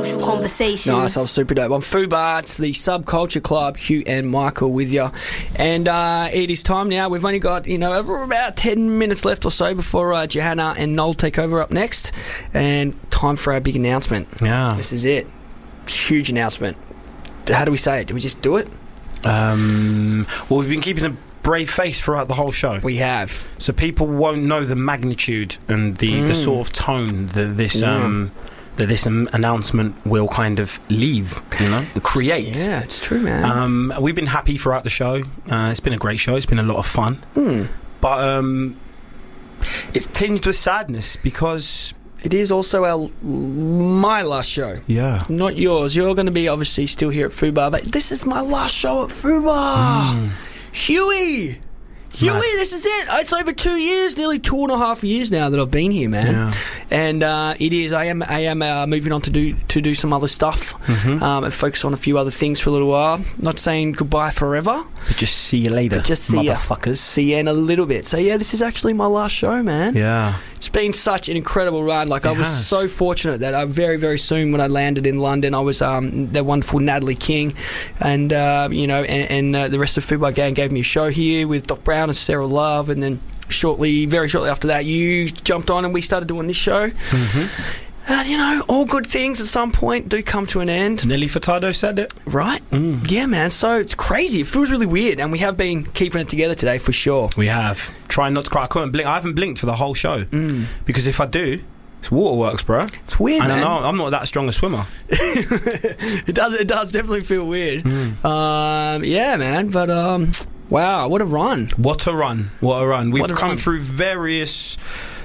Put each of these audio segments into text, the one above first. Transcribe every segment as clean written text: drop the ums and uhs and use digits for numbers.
crucial conversations. Nice, I was super dope. On Fubar, it's the Subculture Club, Hugh and Michael with you. And it is time now. We've only got, about 10 minutes left or so before Johanna and Noel take over up next. And time for our big announcement. Yeah. This is it. Huge announcement. How do we say it? Do we just do it? Well, we've been keeping a brave face throughout the whole show. We have. So people won't know the magnitude and the sort of tone that this announcement will kind of leave, create. Yeah, it's true, man. We've been happy throughout the show. It's been a great show. It's been a lot of fun. But it's tinged with sadness because it is also my last show. Yeah. Not yours. You're going to be obviously still here at Fubar, but this is my last show at Fubar. Huey, this is it. It's over 2 years, nearly 2.5 years now that I've been here, man. Yeah. And it is. I am moving on to do some other stuff and focus on a few other things for a little while. Not saying goodbye forever. But just see you later, just see motherfuckers. See you in a little bit. So yeah, this is actually my last show, man. Yeah. It's been such an incredible run. Like, I was so fortunate that I very, very soon when I landed in London, I was the wonderful Natalie King and the rest of the Fubar gang gave me a show here with Doc Brown and Sarah Love, and then very shortly after that, you jumped on and we started doing this show. All good things at some point do come to an end. Nelly Furtado said it. Right? Yeah, man. So it's crazy. It feels really weird, and we have been keeping it together today for sure. We have. Trying not to cry. I couldn't blink. I haven't blinked for the whole show because if I do, it's waterworks, bro. It's weird, man. I know I'm not that strong a swimmer. It does definitely feel weird. Yeah, man. But wow, what a run. What a run. We've come through various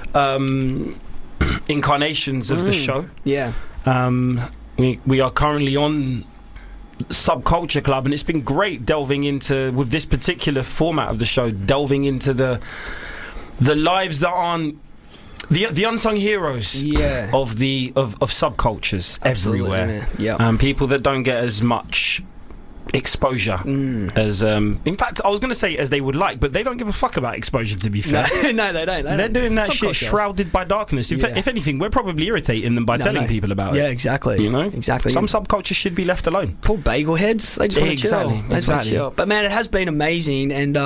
incarnations of the show. Yeah. We are currently on Subculture Club, and it's been great delving into, with this particular format of the show, delving into the lives that aren't the unsung heroes of subcultures everywhere. Yeah. People that don't get as much exposure as in fact I was going to say as they would like, but they don't give a fuck about exposure, to be fair. No, they don't. They're doing that shit shrouded by darkness. If anything, we're probably irritating them by telling people about it. Yeah, exactly. Exactly. Some subcultures should be left alone. Poor bagel heads, they just want to chill. Exactly. But man, it has been amazing, and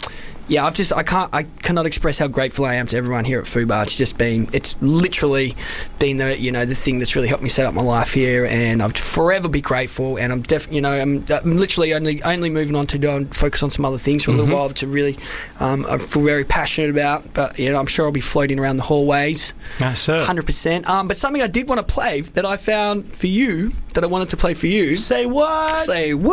I cannot express how grateful I am to everyone here at Fubar. It's literally been the thing that's really helped me set up my life here, and I'll forever be grateful. And I'm I'm literally only moving on to focus on some other things for a little while to really I feel very passionate about. But I'm sure I'll be floating around the hallways. That's it. 100%. But something I did want to play that I found for you, that I wanted to play for you. Say what?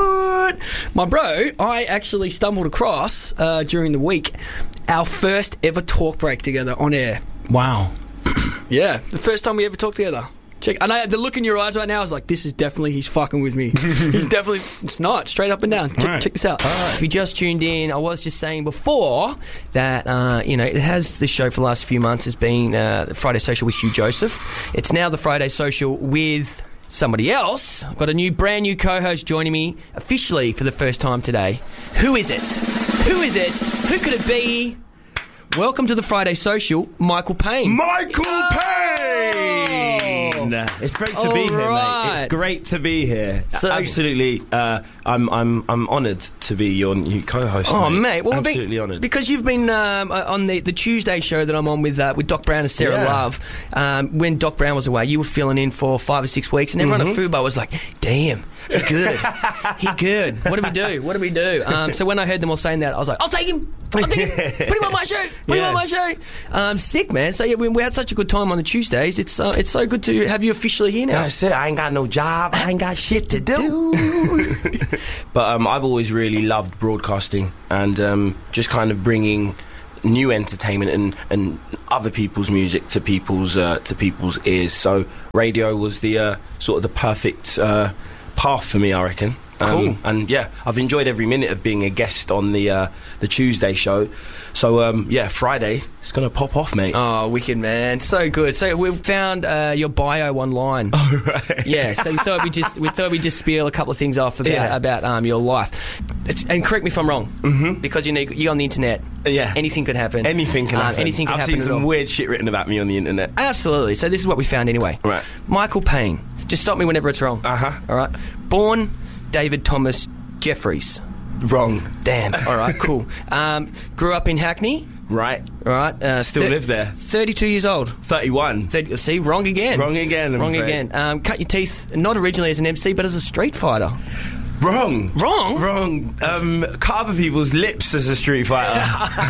My bro, I actually stumbled across during the week our first ever talk break together on air. Wow. Yeah, the first time we ever talked together. Check. I know the look in your eyes right now is like, this is definitely, he's fucking with me. It's not, straight up and down. Check this out. If you just tuned in, I was just saying before that, it has, this show for the last few months has been the Friday Social with Hugh Joseph. It's now the Friday Social with somebody else. I've got a brand new co-host joining me officially for the first time today. Who is it? Who could it be? Welcome to the Friday Social, Michael Payne. Michael Payne! It's great to be here, mate. It's great to be here. So, absolutely, I'm honoured to be your new co-host. Oh, mate. Well, absolutely honoured. Because you've been on the Tuesday show that I'm on with Doc Brown and Sarah Love. When Doc Brown was away, you were filling in for 5 or 6 weeks, and everyone at Fubar was like, damn, he's good. He's good. What do we do? So when I heard them all saying that, I was like, I'll take him. Put him on my show. Sick, man. So yeah, we had such a good time on the Tuesdays. It's so good to have you officially here now. That's it. I ain't got no job. I ain't got shit to do. But I've always really loved broadcasting and just kind of bringing new entertainment and other people's music to people's ears. So radio was the sort of the perfect path for me, I reckon. Cool. And yeah, I've enjoyed every minute of being a guest on the Tuesday show. So Friday it's gonna pop off, mate. Oh, wicked, man! So good. So we've found your bio online. Oh, right. Yeah. So we thought we'd just spiel a couple of things off about your life. And correct me if I'm wrong, because you're on the internet. Yeah. Anything could happen. Anything can happen. I've seen some weird shit written about me on the internet. Absolutely. So this is what we found anyway. Right. Michael Payne. Just stop me whenever it's wrong. Uh-huh. All right. Born David Thomas Jeffries. Wrong. Damn. All right, cool. Grew up in Hackney. Right. All right. Still live there. 32 years old. 31. See, wrong again. Wrong again. I'm Wrong afraid. again. Cut your teeth, not originally as an MC, but as a street fighter. Wrong. Wrong? Cut other people's lips as a street fighter.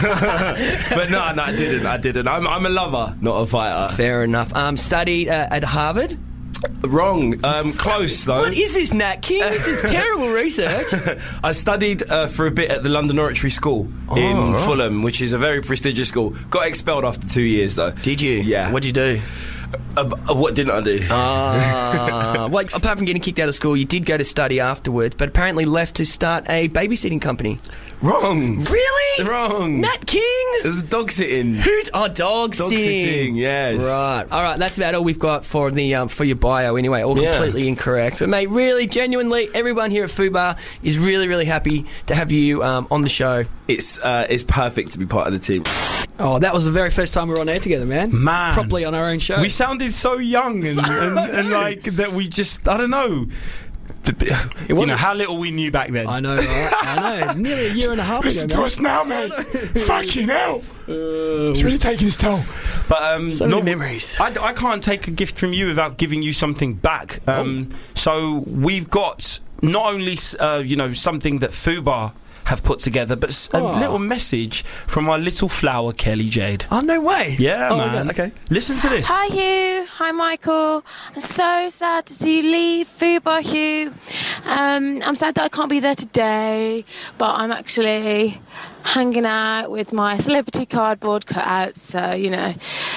But no, I didn't. I'm a lover, not a fighter. Fair enough. Studied at Harvard. Wrong. Close, though. What is this, Nat King? This is terrible research. I studied for a bit at the London Oratory School in Fulham, which is a very prestigious school. Got expelled after 2 years, though. Did you? Yeah. What'd you do? What didn't I do? Well, apart from getting kicked out of school, you did go to study afterwards, but apparently left to start a babysitting company. Wrong. Really? Wrong. Nat King? It was dog sitting. Who's... Oh, dog sitting, yes. Right. All right, that's about all we've got for the for your bio anyway. All completely incorrect. But, mate, really, genuinely, everyone here at Fubar is really, really happy to have you on the show. It's perfect to be part of the team. Oh, that was the very first time we were on air together, man. Properly on our own show. We sounded so young and like that we just, I don't know. You know, how little we knew back then. I know, right? I know. Nearly a year and a half ago, Listen to us now, mate. Fucking hell. It's really taking its toll. But so many memories. I can't take a gift from you without giving you something back. So we've got not only something that Fubar have put together, but a little message from our little flower, Kelly Jade. Oh, no way. Yeah, man. Okay. Listen to this. Hi, Hugh. Hi, Michael. I'm so sad to see you leave Fubar, Hugh. I'm sad that I can't be there today, but I'm actually hanging out with my celebrity cardboard cutouts, so, you know.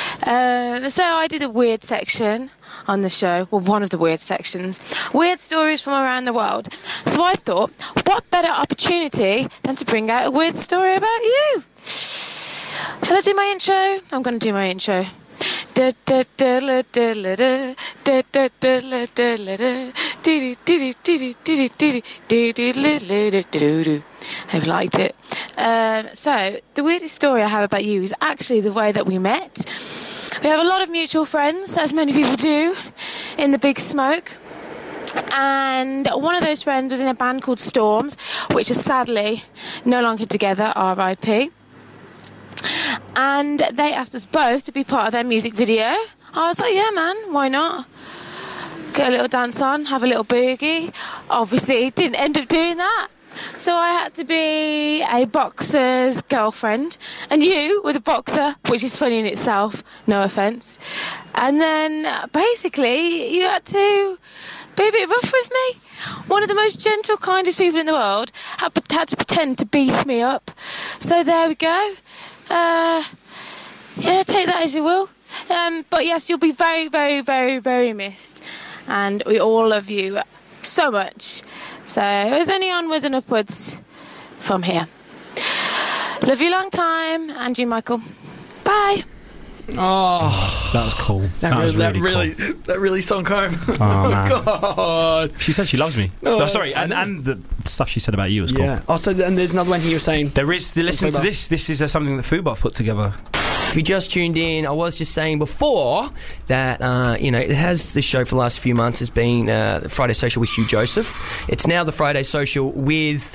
So I do the weird section on the show, well, one of the weird sections, weird stories from around the world. So I thought, what better opportunity than to bring out a weird story about you? Shall I do my intro? I'm going to do my intro. I've liked it. So the weirdest story I have about you is actually the way that we met. We have a lot of mutual friends, as many people do, in the Big Smoke. And one of those friends was in a band called Storms, which is sadly no longer together, R.I.P. And they asked us both to be part of their music video. I was like, yeah, man, why not? Get a little dance on, have a little boogie. Obviously, didn't end up doing that. So I had to be a boxer's girlfriend, and you were the boxer, which is funny in itself, no offence. And then basically you had to be a bit rough with me. One of the most gentle, kindest people in the world had to pretend to beat me up. So there we go. Yeah, take that as you will. But yes, you'll be very, very, very, very missed. And we all love you so much. So it's only onwards and upwards from here. Love you long time, and you, Michael. Bye. Oh, that was cool. That really sunk home. Oh, man. God. She said she loves me. Oh, sorry, and the stuff she said about you was cool. Yeah. Also, and there's another one here saying... There is. Listen to this. This is something that Fubar put together. If you just tuned in, I was just saying before that, it has this show for the last few months has been the Friday Social with Hugh Joseph. It's now the Friday Social with...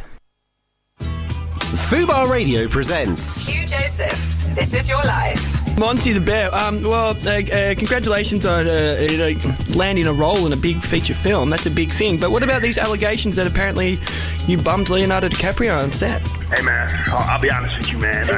Fubar Radio presents Hugh Joseph, This Is Your Life. Monty the Bear. Congratulations on landing a role in a big feature film. That's a big thing. But what about these allegations that apparently you bummed Leonardo DiCaprio on set? Hey, man, I'll be honest with you, man.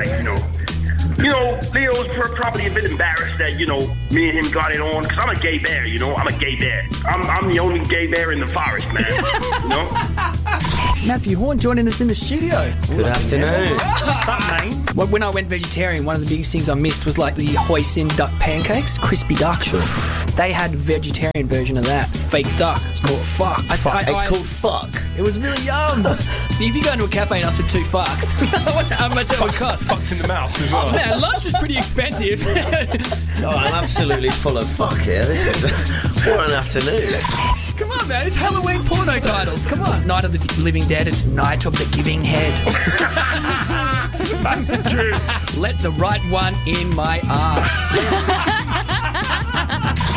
Leo's probably a bit embarrassed that, me and him got it on, because I'm a gay bear, I'm a gay bear. I'm the only gay bear in the forest, man, Matthew Horn joining us in the studio. Good afternoon. What's up, mate? When I went vegetarian, one of the biggest things I missed was like the hoisin duck pancakes, crispy duck. Sure. They had a vegetarian version of that, fake duck. It's called fuck. It's called fuck. It was really yum. If you go into a cafe and ask for 2 fucks, how much that would cost? Fucked in the mouth as well. Oh, man, lunch was pretty expensive. I'm absolutely full of fuck here. This is what an afternoon. Come on, man, it's Halloween porno titles. Come on. Night of the Living Dead, it's Night of the Giving Head. That's good. Let the right one in my ass. I'm a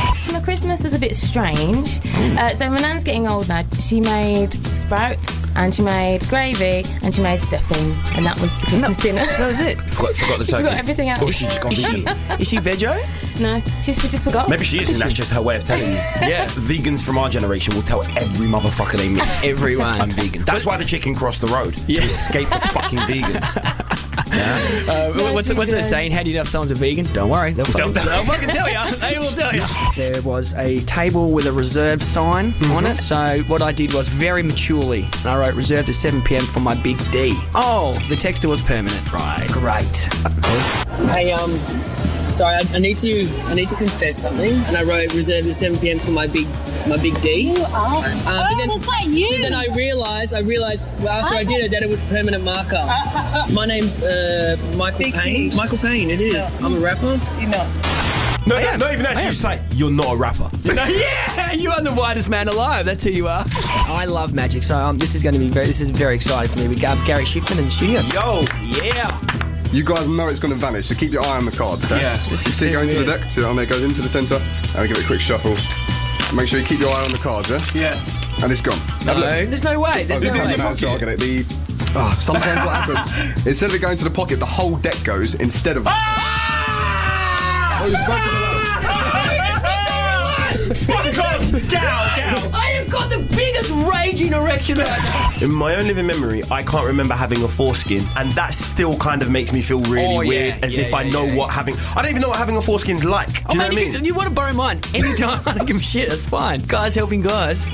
Christmas was a bit strange. So my nan's getting old now. She made sprouts and she made gravy and she made stuffing, and that was the Christmas dinner. That was it. Forgot the She turkey. forgot everything else. Or she just gone vegan. Is she veggie? No, she just forgot. Maybe she is, and that's just her way of telling you. Yeah. Vegans from our generation will tell every motherfucker they meet. Everyone. I'm vegan. That's why the chicken crossed the road. To escape the fucking vegans. What's the saying? How do you know if someone's a vegan? Don't worry, they'll fucking tell you. They will tell you. There was a table with a reserved sign on it. So what I did was very maturely, and I wrote reserved at 7 p.m. for my big D. Oh, the texter was permanent. Right, great. Hey, sorry, I need to confess something, and I wrote reserved at 7 p.m. for my big D. You are? Was that you? But then I realised after I did it that it was a permanent marker. My name's Michael Payne. Michael Payne, it is. Yeah. I'm a rapper. You're not. No, not even that. She's just like, you're not a rapper. Yeah, you are the whitest man alive. That's who you are. I love magic, so this is very exciting for me. We got Gary Schiffman in the studio. Yo, yeah. You guys know it's going to vanish, so keep your eye on the cards, okay? Yeah. You see it going to the deck, see it on there, goes into the centre, and give it a quick shuffle. Make sure you keep your eye on the cards, yeah? Yeah. And it's gone. No, there's no way. There's no way. So I'll get it. Sometimes what happens, instead of it going to the pocket, the whole deck goes instead of... Oh, you're both Fuck off! Get out! I have got the biggest raging erection right now. In my own living memory, I can't remember having a foreskin, and that still kind of makes me feel really weird, as if I know what having... I don't even know what having a foreskin's like. Do you know what I mean? You want to borrow mine anytime. I don't give a shit. That's fine. Guys helping guys.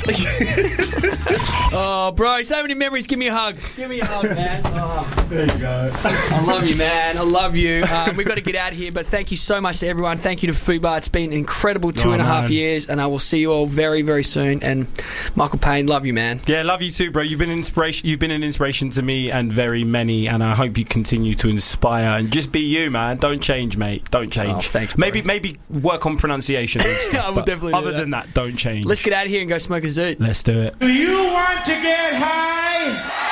Oh, bro, so many memories. Give me a hug. Give me a hug, man. Oh. There you go. I love you, man. I love you. We've got to get out of here, but thank you so much to everyone. Thank you to Fubar. It's been an incredible 2.5 years, and I will see you all very, very soon. And Michael Payne, love you, man. Yeah, love you too, bro. You've been an inspiration to me and very many, and I hope you continue to inspire and just be you, man. Don't change, mate. Don't change. Oh, thanks, bro. Maybe work on pronunciation and stuff, I will definitely do other than that, don't change. Let's get out of here and go smoke a zoot. Let's do it. Do you want to get high?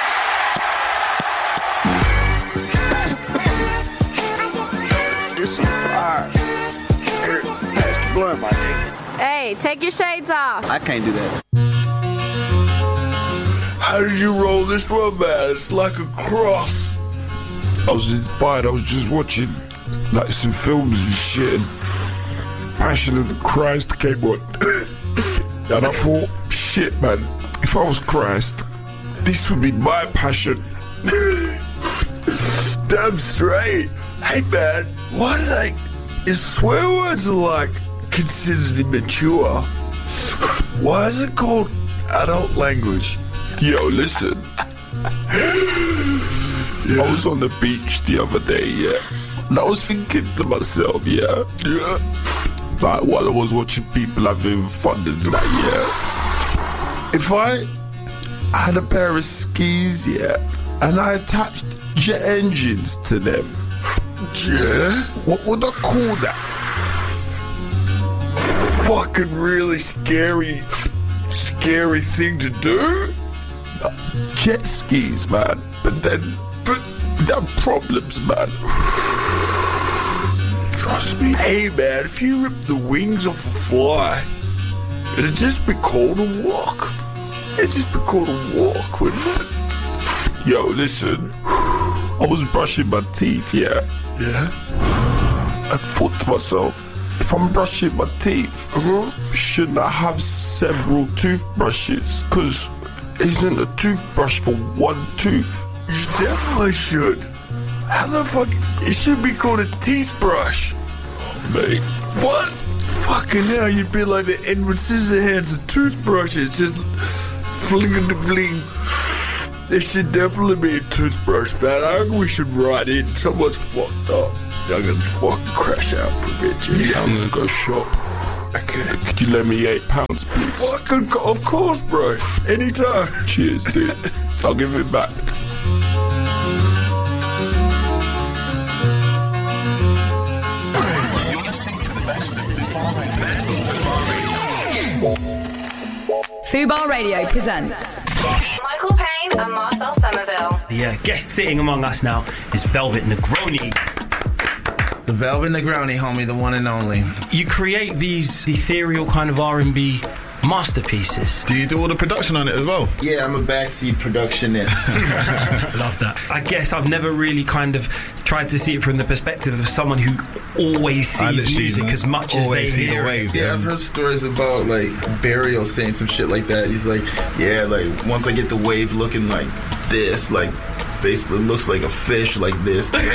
This is fire. Here, pass the blunt, my nigga. Hey, take your shades off. I can't do that. How did you roll this one, man? It's like a cross. I was inspired. I was just watching like some films and shit, and Passion of the Christ came on. And I thought, shit, man, if I was Christ, this would be my passion. Damn straight. Hey, man, why do they... Is swear words are like considered immature? Why is it called adult language? Yo, listen. I was on the beach the other day, and I was thinking to myself, like while I was watching people having fun and that, if I had a pair of skis, and I attached jet engines to them, what would I call that? Fucking really scary thing to do? Jet skis, man. But they have problems, man. Trust me. Hey, man, if you rip the wings off a fly, it'd just be called a walk. It'd just be called a walk, wouldn't it? Yo, listen. I was brushing my teeth, I thought to myself, if I'm brushing my teeth, shouldn't I have several toothbrushes? Because isn't a toothbrush for one tooth? You definitely should. How the fuck? It should be called a teeth brush. Mate, what? Fucking hell, you'd be like the Edward Scissorhands of toothbrushes, just flinging the fling. There should definitely be a toothbrush, man. I think we should write in. Someone's fucked up. I'm gonna fucking crash out for a bit, Jimmy. I'm gonna go shop. Okay. Could you lend me £8, please? Fucking, of course, bro. Anytime. Cheers, dude. I'll give it back. Fubar Radio presents Michael Payne and Marcel Somerville. The guest sitting among us now is Velvet Negroni. The Velvet Negroni, homie, the one and only. You create these ethereal kind of R&B masterpieces. Do you do all the production on it as well? Yeah, I'm a backseat productionist. Love that. I guess I've never really kind of tried to see it from the perspective of someone who always sees music as much as they hear it. Yeah, I've heard stories about like Burial saying some shit like that. He's like, yeah, like once I get the wave looking like this, like basically looks like a fish like this, then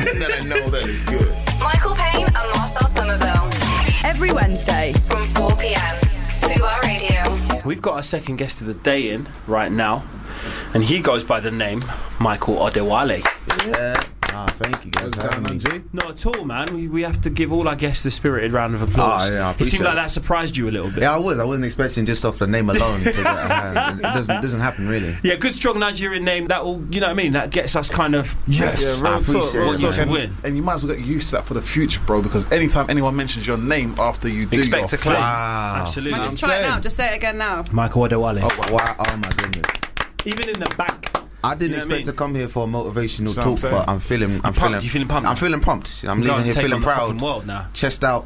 I know that it's good. Michael Payne and Marcel Somerville. Every Wednesday from 4 p.m. Fubar Radio. We've got our second guest of the day in right now, and he goes by the name Michael Odewale. Yeah. Thank you guys for having me. Not at all, man. We have to give all our guests a spirited round of applause. It seemed like that surprised you a little bit. Yeah, I wasn't expecting just off the name alone to get a hand. It doesn't happen really. Yeah, good strong Nigerian name. That will, you know what I mean. That gets us kind of I appreciate what you to win. And you might as well get used to that for the future, bro. Because anytime anyone mentions your name after you do, expect a claim. Wow. Absolutely. Just try it now. Just say it again now. Michael Odewale. Oh wow! Oh my goodness. Even in the bank. I didn't expect to come here for a motivational talk, but I'm feeling You feeling pumped? I'm feeling pumped. I'm leaving here feeling proud. World now. Chest out,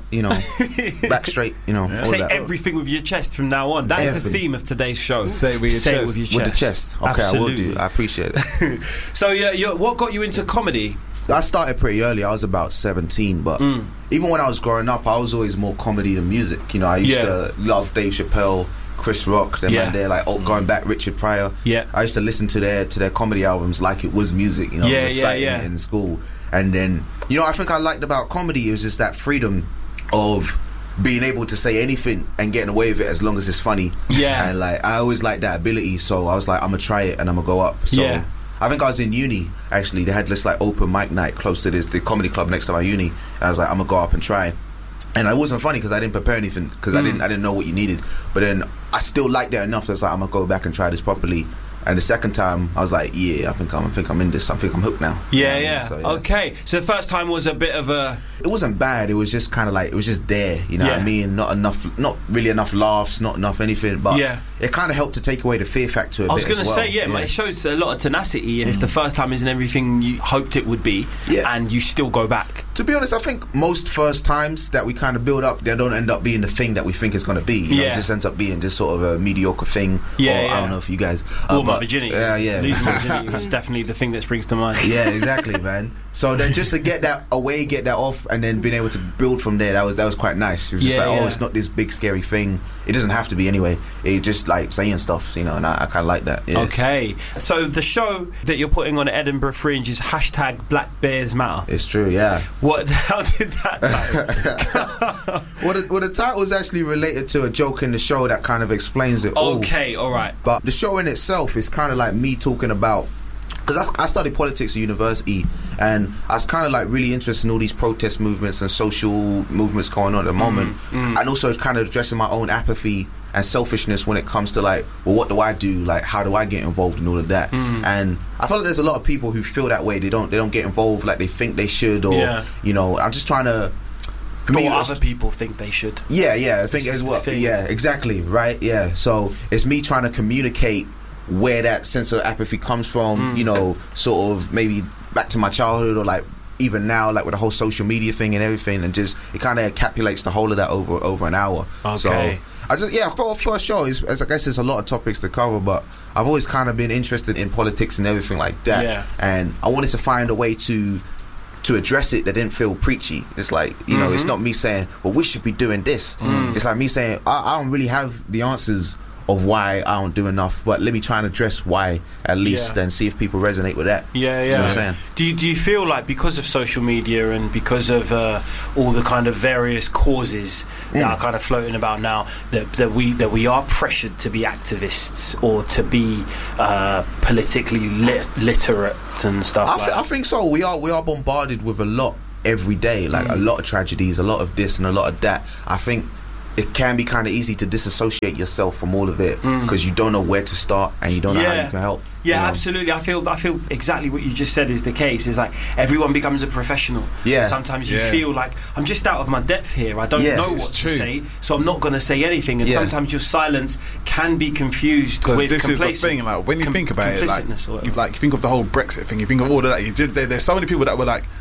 back straight, all Say that. everything with your chest from now on. That is the theme of today's show. Say it with your chest. With the chest. Okay, Absolutely. I will do. I appreciate it. So what got you into comedy? I started pretty early. I was about 17, but even when I was growing up, I was always more comedy than music. I used to love Dave Chappelle, Chris Rock, them and they're like going back, Richard Pryor. Yeah, I used to listen to their comedy albums like it was music. Reciting it in school. And then I think I liked about comedy is just that freedom of being able to say anything and getting away with it as long as it's funny. Yeah, and like I always liked that ability, so I was like, I'm gonna try it and I'm gonna go up. So I think I was in uni actually. They had this like open mic night close to the comedy club next to my uni, and I was like, I'm gonna go up and try. And it wasn't funny because I didn't prepare anything because I didn't know what you needed. But then I still liked it enough that I was like, I'm gonna go back and try this properly. And the second time, I was like, yeah, I think I'm in this. I think I'm hooked now. Yeah. So, okay. So the first time was a bit of a... It wasn't bad. It was just kind of like, it was just there. You know what I mean? Not really enough laughs, not enough anything. But it kind of helped to take away the fear factor a bit as well. I was going to say, it shows a lot of tenacity. And if the first time isn't everything you hoped it would be, and you still go back. To be honest, I think most first times that we kind of build up, they don't end up being the thing that we think it's going to be. It just ends up being just sort of a mediocre thing. I don't know if you guys... my virginity. Losing my virginity was definitely the thing that springs to mind. Yeah, exactly, man. So then just to get that away, get that off, and then being able to build from there, that was quite nice. It was just it's not this big scary thing. It doesn't have to be anyway. It's just like saying stuff, and I kind of like that. Yeah. Okay. So the show that you're putting on at Edinburgh Fringe is #Black Bears Matter. It's true, yeah. How did that title? Well, the title is actually related to a joke in the show that kind of explains it all. Okay, all right. But the show in itself is kind of like me talking about... Because I studied politics at university, and I was kind of like really interested in all these protest movements and social movements going on at the moment, and also kind of addressing my own apathy and selfishness when it comes to like, well, what do I do? Like, how do I get involved in all of that? And I feel like there's a lot of people who feel that way. They don't get involved like they think they should, or I'm just trying to. For me, other people think they should. Yeah, I think as well. Yeah, exactly, right. Yeah, so it's me trying to communicate where that sense of apathy comes from, sort of maybe back to my childhood, or like even now, like with the whole social media thing and everything, and just it kind of encapsulates the whole of that over an hour. Okay. So I just for first show, I guess there's a lot of topics to cover, but I've always kind of been interested in politics and everything like that, and I wanted to find a way to address it that didn't feel preachy. It's like, it's not me saying, well, we should be doing this. It's like me saying, I don't really have the answers of why I don't do enough, but let me try and address why at least, and see if people resonate with that. You know what I'm saying? Do you feel like because of social media and because of all the kind of various causes that are kind of floating about now, that we are pressured to be activists or to be politically literate and stuff? I think so. We are bombarded with a lot every day, like a lot of tragedies, a lot of this and a lot of that. I think it can be kind of easy to disassociate yourself from all of it because you don't know where to start and you don't know how you can help. Yeah, absolutely. I feel exactly what you just said is the case. Is like everyone becomes a professional. Yeah. Sometimes you feel like I'm just out of my depth here. I don't know what to say, so I'm not going to say anything. And sometimes your silence can be confused with this complacent. Is the thing. Like when you think about it, like you think of the whole Brexit thing, you think of all of that. There's so many people that were like,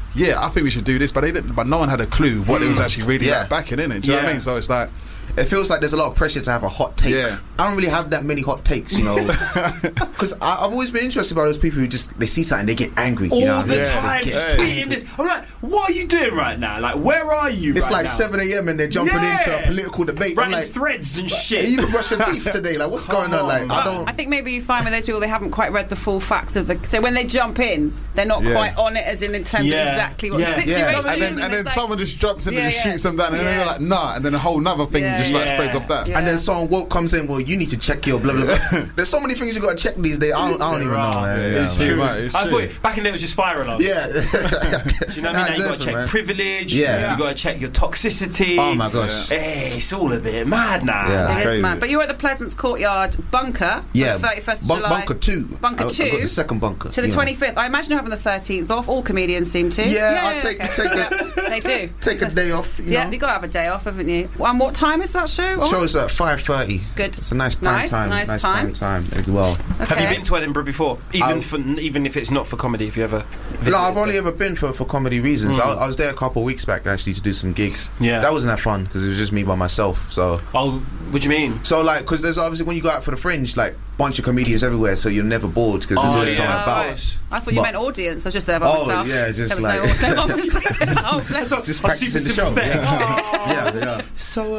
yeah, I think we should do this, but they didn't. But no one had a clue what it was actually really like backing in it. Do you know what I mean? So it's like, it feels like there's a lot of pressure to have a hot take. Yeah. I don't really have that many hot takes, you know, because I've always been interested by those people who just, they see something, they get angry. All you know? the time, just tweeting it. I'm like, what are you doing right now? Like, where are you It's right like now? 7 a.m. and they're jumping into a political debate. Writing I'm like, threads and shit. You even brush your teeth today. Like, what's going on? Like, I think maybe you find with those people, they haven't quite read the full facts of the... So when they jump in, they're not quite on it, as in terms of exactly what the situation is. And then someone just jumps in and just shoots them down, and then they're like, nah, and then a whole nother thing just like spreads off that. And then someone woke comes in, well, you need to check your blah blah blah. There's so many things you got to check these days. I don't even know, man. It's true. I thought back in there it was just fire alarms. Yeah. Do you know what I mean? Now you got to check privilege. Yeah. You got to check your toxicity. Oh my gosh. Hey, it's all a bit mad now. Yeah. It is mad. But you're at the Pleasance Courtyard bunker on the 31st of July. Bunker 2. Bunker 2. I've got the second bunker. To the 25th. I imagine you're having the 13th off. All comedians seem to. I'll take They do. Take a day off. You know? You've got to have a day off, haven't you? And what time is that show? The show's at 5:30. Good. It's a nice prime time. Nice time. Prime time as well. Okay. Have you been to Edinburgh before? Even if it's not for comedy, if you ever... No, I've only ever been for comedy reasons. I was there a couple of weeks back actually to do some gigs. Yeah. That wasn't that fun because it was just me by myself. So. Oh, what do you mean? So like, because there's obviously when you go out for the Fringe, like bunch of comedians everywhere, so you're never bored because there's always something about. I thought you meant audience. I was just there by myself. Oh yeah, just there like just practicing the show. Yeah. So.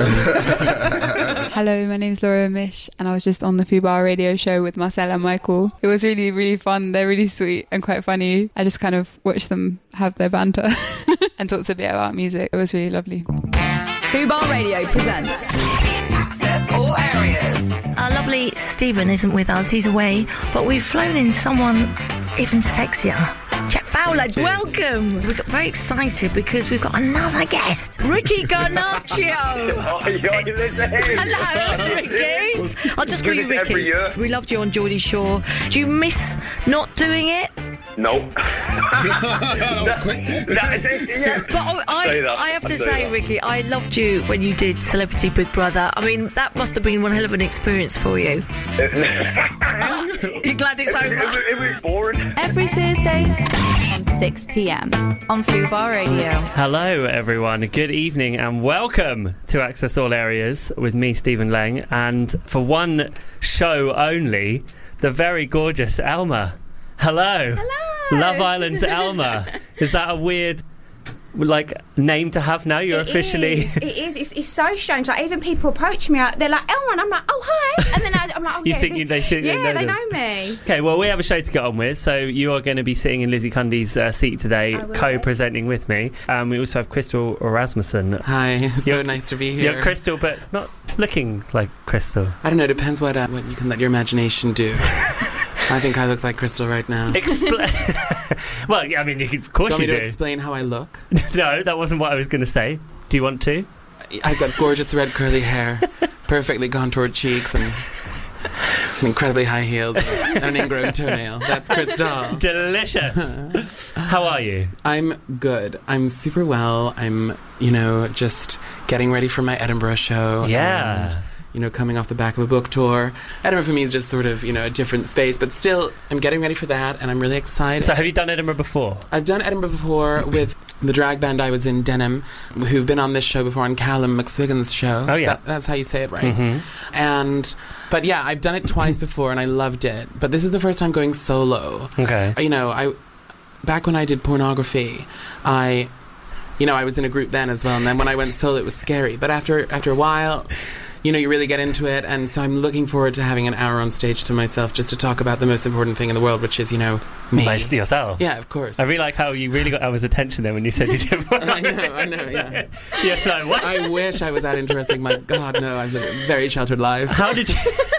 Hello, my name's Laura Mish, and I was just on the Fubar radio show with Marcel and Michael. It was really, really fun. They're really sweet and quite funny. I just kind of watched them have their banter and talked a bit about music. It was really lovely. Fubar Radio presents Access All Areas. Our lovely Stephen isn't with us, he's away, but we've flown in someone even sexier. Jack Fowler, welcome! We got very excited because we've got another guest, Ricky Garnaccio. Hello, Ricky. I'll just call you Ricky. We loved you on Geordie Shore. Do you miss not doing it? No. That was quick. But I have to say, Ricky, I loved you when you did Celebrity Big Brother. I mean, that must have been one hell of an experience for you. You're glad it's over? It was boring. Every Thursday from 6 p.m. on Fubar Radio. Hello, everyone. Good evening and welcome to Access All Areas with me, Stephen Lang, and for one show only, the very gorgeous Elma. Hello. Love Island's Elma. Is that a weird name to have now? You're officially... It is. It's so strange. Like, even people approach me, they're like, Elma, and I'm like, oh, hi. And then I'm like, oh, they think they know me. Okay, well, we have a show to get on with, so you are going to be sitting in Lizzie Cundy's seat today, co-presenting with me. We also have Crystal Rasmussen. Hi, so nice to be here. You're Crystal, but not looking like Crystal. I don't know, depends what you can let your imagination do. I think I look like Crystal right now. Well, I mean, of course you do. Do you want me to explain how I look? No, that wasn't what I was going to say. Do you want to? I've got gorgeous red curly hair, perfectly contoured cheeks, and incredibly high heels, and an ingrown toenail. That's Crystal. Delicious. How are you? I'm good. I'm super well. I'm, just getting ready for my Edinburgh show. Yeah. And, coming off the back of a book tour. Edinburgh for me is just sort of, a different space, but still, I'm getting ready for that, and I'm really excited. So have you done Edinburgh before? I've done Edinburgh before with the drag band I was in, Denim, who've been on this show before, on Callum McSwiggan's show. Oh, yeah. That's how you say it, right? Mm-hmm. But yeah, I've done it twice before, and I loved it. But this is the first time going solo. Okay. Back when I did pornography, I was in a group then as well, and then when I went solo, it was scary. But after a while... you really get into it, and so I'm looking forward to having an hour on stage to myself just to talk about the most important thing in the world, which is, me. Nice to yourself. Yeah, of course. I really like how you really got Elma's attention there when you said you did. I know, yeah. You're like, what? I wish I was that interesting. My God, no, I've lived a very sheltered life. How did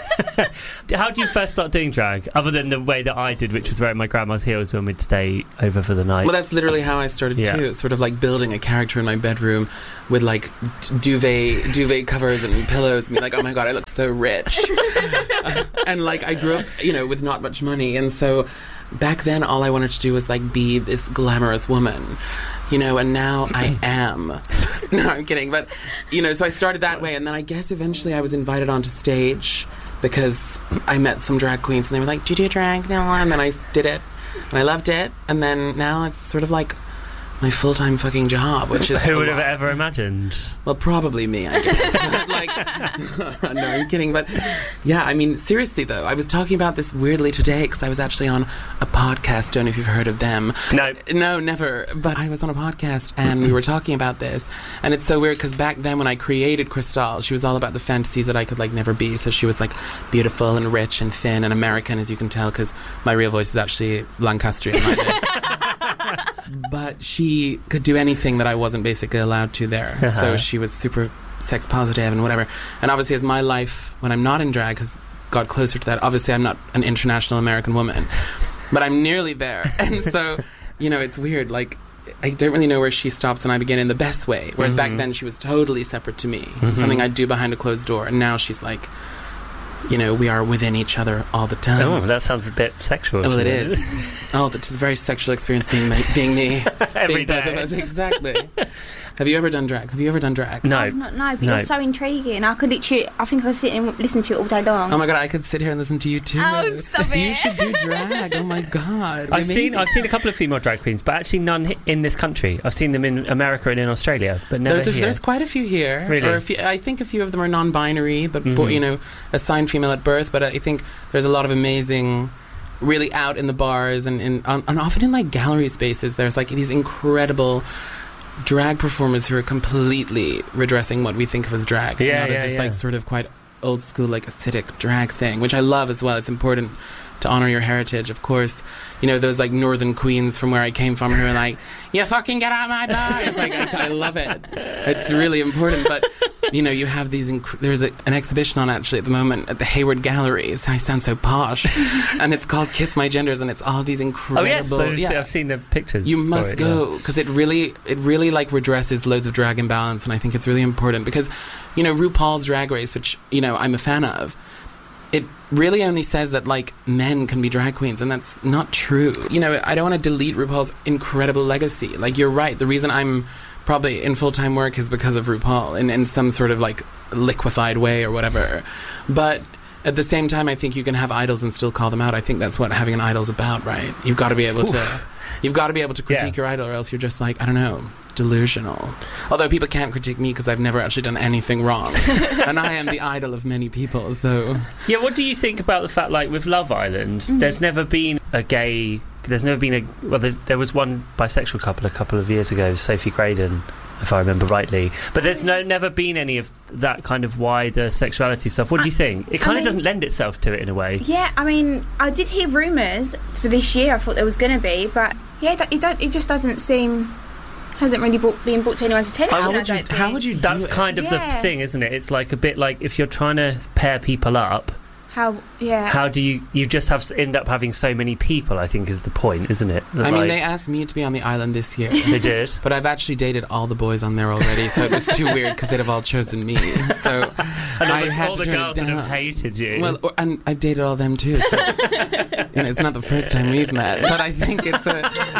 you first start doing drag, other than the way that I did, which was wearing my grandma's heels when we'd stay over for the night? Well, that's literally how I started too. It's sort of like building a character in my bedroom with like duvet covers and pillows, and be like, oh my God, I look so rich. And like I grew up, with not much money, and so back then all I wanted to do was like be this glamorous woman, and now I am. No, I'm kidding, but so I started that way, and then I guess eventually I was invited onto stage because I met some drag queens, and they were like, do you do drag? No, and then I did it, and I loved it, and then now it's sort of like my full-time fucking job, which is who would have ever imagined? Well, probably me, I guess. But, no, I'm kidding. But yeah, I mean, seriously though, I was talking about this weirdly today because I was actually on a podcast. Don't know if you've heard of them. No, never. But I was on a podcast and we were talking about this, and it's so weird because back then when I created Crystal, she was all about the fantasies that I could never be. So she was beautiful and rich and thin and American, as you can tell, because my real voice is actually Lancastrian. But she could do anything that I wasn't basically allowed to there. So she was super sex positive and whatever. And obviously as my life, when I'm not in drag, has got closer to that, obviously I'm not an international American woman, but I'm nearly there. And so, it's weird. I don't really know where she stops and I begin in the best way. Whereas back then she was totally separate to me. Something I'd do behind a closed door. And now she's we are within each other all the time. Oh, that sounds a bit sexual. Well, it is. It's a very sexual experience being me. Every being day. Both of us, exactly. Have you ever done drag? No. I've not, but you're so intriguing. I think I could sit and listen to it all day long. Oh my god, I could sit here and listen to you too. Oh, stop it. You should do drag. Oh my god. I've seen a couple of female drag queens, but actually none in this country. I've seen them in America and in Australia, but never here. There's quite a few here. Really? I think a few of them are non-binary, but assigned female at birth. But I think there's a lot of amazing, really out in the bars and often in gallery spaces. There's these incredible drag performers who are completely redressing what we think of as drag. Sort of quite old school, acidic drag thing, which I love as well. It's important to honor your heritage, of course. Those northern queens from where I came from who are you fucking get out my bar. It's I love it. It's really important. But you have these there's an exhibition on actually at the moment at the Hayward Galleries. I sound so posh. And it's called Kiss My Genders, and it's all these incredible I've seen the pictures. You must go because it really redresses loads of drag imbalance, and I think it's really important because RuPaul's Drag Race, which I'm a fan of, it really only says that men can be drag queens, and that's not true. I don't want to delete RuPaul's incredible legacy. You're right, the reason I'm probably in full-time work is because of RuPaul in some sort of liquefied way or whatever. But at the same time, I think you can have idols and still call them out. I think that's what having an idol's about, right? You've got to be able to critique your idol, or else you're just I don't know, delusional. Although people can't critique me because I've never actually done anything wrong. And I am the idol of many people, so... Yeah, what do you think about the fact, with Love Island, there's never been a gay... there was one bisexual couple a couple of years ago, Sophie Graydon, if I remember rightly. But there's never been any of that kind of wider sexuality stuff. What do you think? It kind of doesn't lend itself to it in a way. Yeah, I mean, I did hear rumours for this year. I thought there was going to be, but yeah, it just doesn't seem... hasn't really been brought to anyone's attention. How would you do That's it? kind of the thing, isn't it? It's a bit if you're trying to pair people up, how do you just end up having so many people, I think is the point, isn't it? I mean, they asked me to be on the island this year. They did? But I've actually dated all the boys on there already, so it was too weird because they'd have all chosen me. So I had all to the turn girls it would down. have hated you. Well, and I've dated all them too, so it's not the first time we've met, but I think it's a